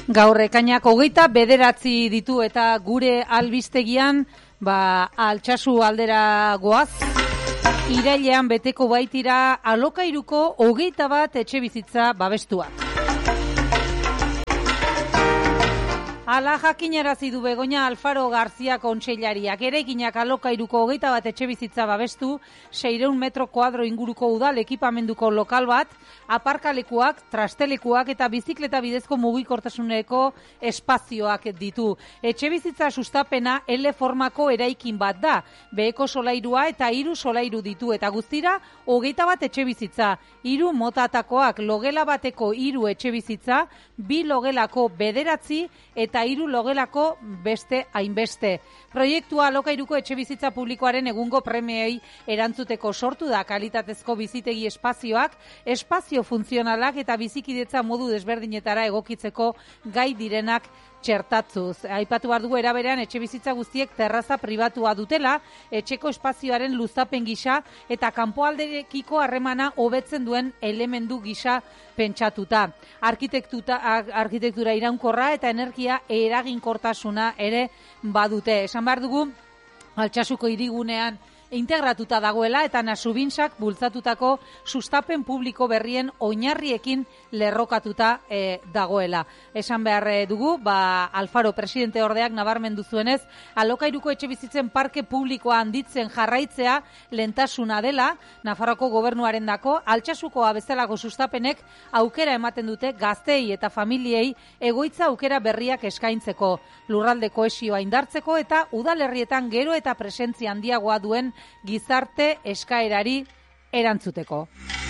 Gaur ekainak 29 ditu eta gure albistegian Altsasu aldera goaz. Irailean beteko baitira alokairuko 21 etxebizitza babestuak. Ala jakinarazi du Begoña Alfaro Garzia kontseilariak. Eraikinak alokairuko 21 etxebizitza babestu, 600 metro kuadro inguruko udal ekipamenduko lokal bat, aparkalekuak, trastelekuak eta bizikleta bidezko mugikortasuneko espazioak ditu. Etxebizitza sustapena L formako eraikin bat da. Beheko solairua eta 3 solairu ditu eta guztira 21 etxebizitza. 3 motatakoak, logela bateko 3 etxebizitza, 2 logelako 9 eta 3 logelako beste hainbeste. Proiektua alokairuko etxebizitza publikoaren egungo premiei erantzuteko sortu da kalitatezko bizitegi espazioak, espazio funtzionalak eta bizikidetza modu desberdinetara egokitzeko gai direnak txertatzuz. Aipatu behar dugu eraberean etxebizitza guztiek terraza pribatua dutela, etxeko espazioaren luzapen gisa eta kanpoalderekiko harremana hobetzen duen elementu gisa pentsatuta. Arkitektura iraunkorra eta energia eraginkortasuna ere badute. Esan behar dugu, Altsasuko hirigunean integratuta dagoela eta Nasubinsak bultzatutako sustapen publiko berrien oinarriekin lerrokatuta dagoela. Esan behar dugu, Alfaro presidente ordeak nabarmendu zuenez, alokairuko etxebizitzen parke publikoa handitzen jarraitzea lehentasuna dela, Nafarroako gobernuarendako Altsasukoa bezalako sustapenek aukera ematen dute gazteei eta familiei egoitza aukera berriak eskaintzeko, lurralde kohesioa indartzeko eta udalerrietan gero eta presentzia handiagoa duen gizarte eskaerari erantzuteko.